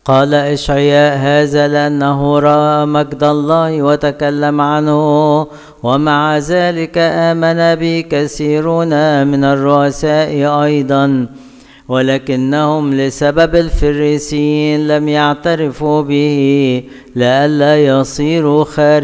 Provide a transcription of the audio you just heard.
قال إشعياء هذا لأنه رأى مجد الله وتكلم عنه، ومع ذلك آمن به كثيرون من الرؤساء أيضا، ولكنهم لسبب الفريسيين لم يعترفوا به لئلا يصيروا خارج